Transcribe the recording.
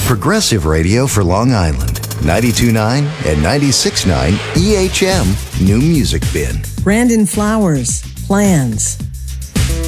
Progressive Radio for Long Island. 92.9 and 96.9 EHM New Music Bin. Brandon Flowers, Plans.